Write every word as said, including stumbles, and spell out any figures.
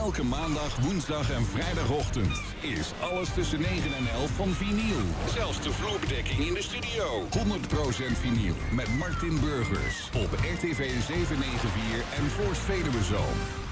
Elke maandag, woensdag en vrijdagochtend is alles tussen negen en elf van vinyl. Zelfs de vloerbedekking in de studio. honderd procent vinyl met Martin Burgers op R T V zevenhonderdvier en Voorst Veluwezoom.